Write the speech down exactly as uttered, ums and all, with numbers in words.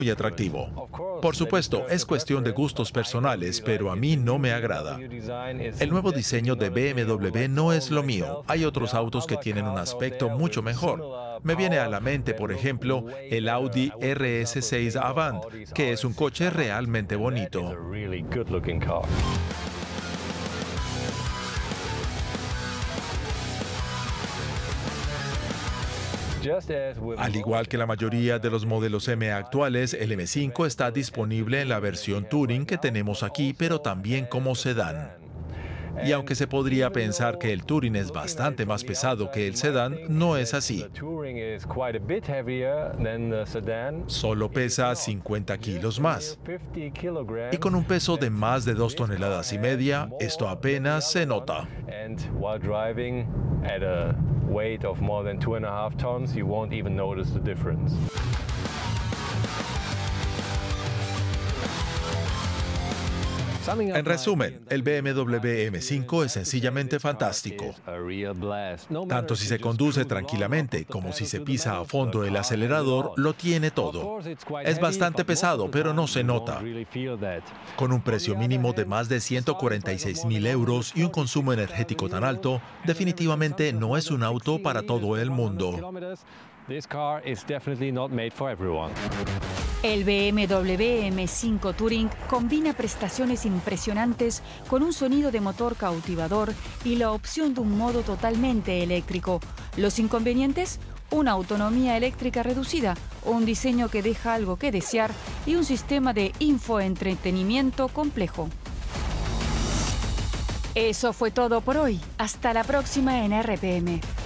muy atractivo. Por supuesto, es cuestión de gustos personales, pero a mí no me agrada. El nuevo diseño de B M W no es lo mío. Hay otros autos que tienen un aspecto mucho mejor. Me viene a la mente, por ejemplo, el Audi R S seis Avant, que es un coche realmente bonito. Al igual que la mayoría de los modelos M actuales, el M cinco está disponible en la versión Touring que tenemos aquí, pero también como sedán. Y aunque se podría pensar que el Touring es bastante más pesado que el sedán, no es así. Solo pesa cincuenta kilos más. Y con un peso de más de dos toneladas y media, esto apenas se nota. Weight of more than two and a half tons, you won't even notice the difference. En resumen, el B M W M cinco es sencillamente fantástico. Tanto si se conduce tranquilamente como si se pisa a fondo el acelerador, lo tiene todo. Es bastante pesado, pero no se nota. Con un precio mínimo de más de ciento cuarenta y seis mil euros y un consumo energético tan alto, definitivamente no es un auto para todo el mundo. El B M W M cinco Touring combina prestaciones impresionantes con un sonido de motor cautivador y la opción de un modo totalmente eléctrico. Los inconvenientes: una autonomía eléctrica reducida, un diseño que deja algo que desear y un sistema de infoentretenimiento complejo. Eso fue todo por hoy. Hasta la próxima en R P M.